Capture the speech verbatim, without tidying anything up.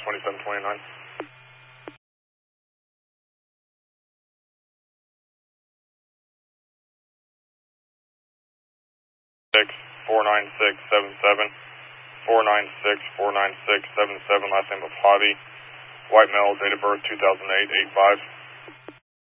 twenty-seven twenty-nine. Six four nine six seven seven four nine six four nine six seven seven. Last name of Hobby. White male. Date of birth two thousand eight. eight five.